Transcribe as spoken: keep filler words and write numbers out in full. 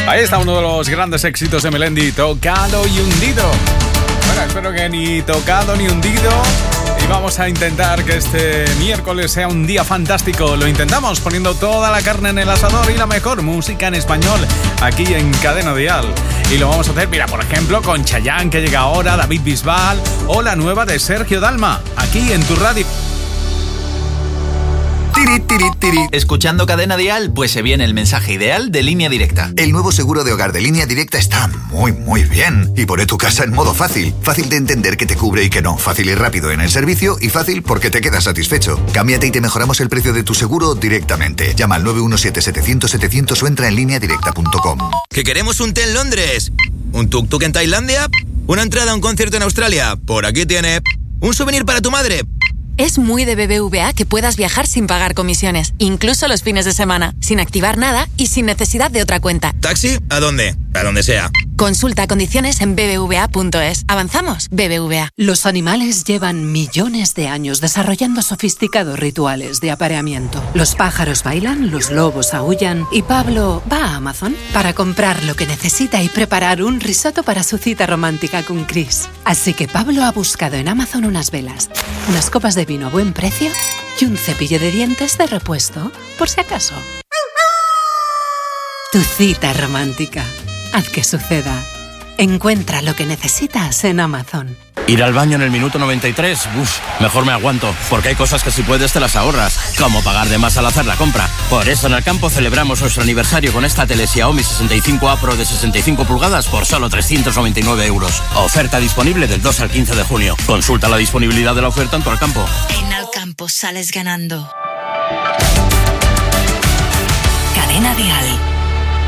Ahí está uno de los grandes éxitos de Melendi, Tocado y Hundido. Bueno, espero que ni tocado ni hundido. Y vamos a intentar que este miércoles sea un día fantástico. Lo intentamos poniendo toda la carne en el asador y la mejor música en español aquí en Cadena Dial. Y lo vamos a hacer, mira, por ejemplo, con Chayanne, que llega ahora, David Bisbal, o la nueva de Sergio Dalma, aquí en tu radio. Tiri, tiri, tiri. Escuchando Cadena Dial, pues se viene el mensaje ideal de Línea Directa. El nuevo seguro de hogar de Línea Directa está muy, muy bien. Y pone tu casa en modo fácil. Fácil de entender que te cubre y que no. Fácil y rápido en el servicio y fácil porque te quedas satisfecho. Cámbiate y te mejoramos el precio de tu seguro directamente. Llama al nueve uno siete, setecientos, setecientos o entra en línea directa punto com. ¿Que queremos un té en Londres? ¿Un tuk-tuk en Tailandia? ¿Una entrada a un concierto en Australia? Por aquí tiene. ¿Un souvenir para tu madre? Es muy de B B V A que puedas viajar sin pagar comisiones, incluso los fines de semana, sin activar nada y sin necesidad de otra cuenta. ¿Taxi? ¿A dónde? A donde sea. Consulta condiciones en b b v a punto es. Avanzamos, B B V A. Los animales llevan millones de años desarrollando sofisticados rituales de apareamiento. Los pájaros bailan, los lobos aúllan y Pablo va a Amazon para comprar lo que necesita y preparar un risotto para su cita romántica con Chris. Así que Pablo ha buscado en Amazon unas velas, unas copas de vino a buen precio y un cepillo de dientes de repuesto, por si acaso. Tu cita romántica. Haz que suceda. Encuentra lo que necesitas en Amazon. Ir al baño en el minuto noventa y tres, uff, mejor me aguanto, porque hay cosas que si puedes te las ahorras, como pagar de más al hacer la compra. Por eso en Alcampo celebramos nuestro aniversario con esta tele Xiaomi sesenta y cinco A Pro de sesenta y cinco pulgadas por solo trescientos noventa y nueve euros. Oferta disponible del dos al quince de junio. Consulta la disponibilidad de la oferta en tu Alcampo. En Alcampo sales ganando.